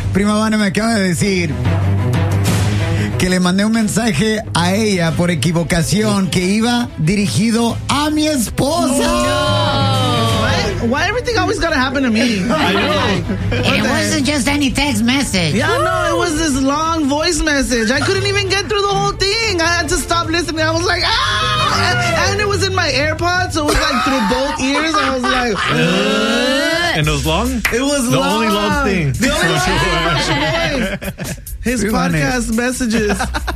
Prima Vane me acaba de decir que le mandé un mensaje a ella por equivocación que iba dirigido a mi esposa. Why everything always gotta happen to me? I know. It wasn't just any text message. Yeah, no, it was this long voice message. I couldn't even get through the whole thing. I had to stop listening. I was like, and it was in my AirPods, so it was like through both ears. I was like, And it was long? It was the long. only long thing. The only thing. His podcast messages.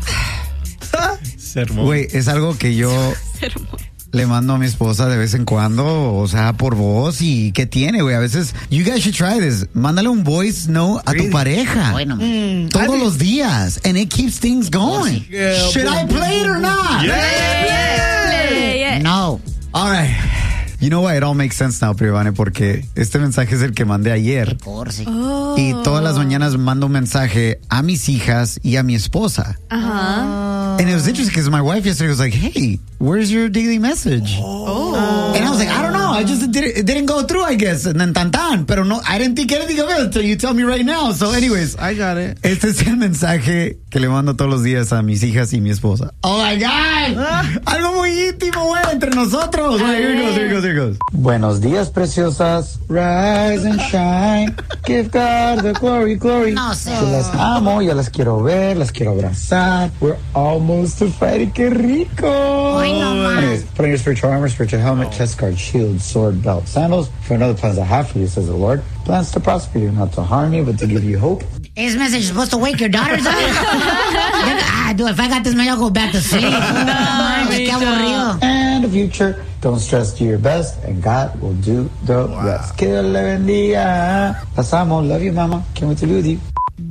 Güey, es algo que yo le mando a mi esposa de vez en cuando, o sea, por voz. ¿Y qué tiene, güey? A veces, you guys should try this. Mándale un voice note a tu pareja. Bueno. Todos los días. And it keeps things going. Yeah, should I play it or not? Yeah. No. All right. You know what? It all makes sense now, Privane, porque este mensaje es el que mandé ayer. Corsi. Y todas las mañanas mando un mensaje a mis hijas y a mi esposa. And it was interesting because my wife yesterday was like, hey, where's your daily message? And I was like, I don't know. I just it didn't go through, I guess. And then tan. Pero no, I didn't think anything of it until you tell me right now. So anyways, I got it. este es el mensaje que le mando todos los días a mis hijas y mi esposa. Oh my God. Algo muy íntimo, güey, entre nosotros. Here it goes. Buenos días, preciosas. Rise and shine. Give God the glory. No sé. Yo las amo, ya las quiero ver, las quiero abrazar. We're almost to Friday. ¡Qué rico! Ay, no más. Anyways, put on your spiritual armor, spiritual helmet, chest guard, shield, sword, belt, sandals. For another plans I have for you, says the Lord. Plans to prosper you, not to harm you, but to give you hope. Is message supposed to wake your daughters up? Dude, if I got this, maybe I'll go back to sleep. Qué aburrido. And the future. Don't stress, do your best, and God will do the rest. Que Dios le bendiga. Las amo. Love you, mama. Can't wait to be with you.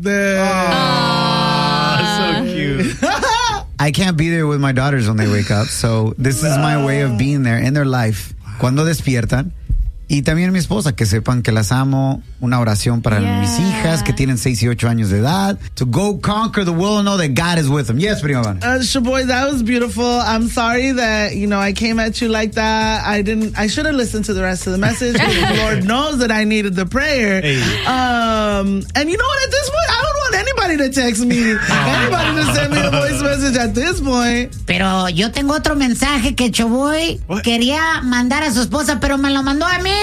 So cute. I can't be there with my daughters when they wake up, so this is my way of being there in their life. Cuando despiertan. Y también mi esposa, que sepan que las amo. Una oración para mis hijas que tienen 6 y 8 años de edad. To go conquer the world and know that God is with them. Yes, Prima Vane. Shaboy, that was beautiful. I'm sorry that, I came at you like that. I should have listened to the rest of the message. The Lord knows that I needed the prayer. Hey. And you know what? At this point, I don't want anybody to text me. Anybody to send me a voice message at this point. Pero yo tengo otro mensaje que Choboy quería mandar a su esposa, pero me lo mandó a mí.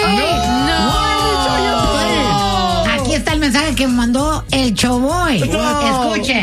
Aquí está el mensaje que me mandó el Choboy. Escuche.